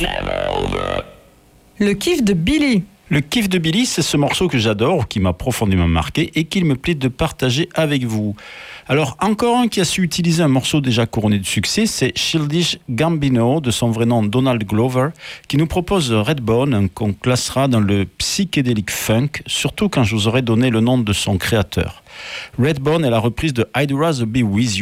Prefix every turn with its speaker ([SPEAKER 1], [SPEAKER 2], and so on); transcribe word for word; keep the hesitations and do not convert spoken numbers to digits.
[SPEAKER 1] Le kiff de Billy.
[SPEAKER 2] Le kiff de Billy, c'est ce morceau que j'adore, qui m'a profondément marqué et qu'il me plaît de partager avec vous. Alors, encore un qui a su utiliser un morceau déjà couronné de succès, c'est Childish Gambino, de son vrai nom Donald Glover, qui nous propose Redbone, qu'on classera dans le psychédélique funk, surtout quand je vous aurai donné le nom de son créateur. Redbone est la reprise de I'd Rather Be With You,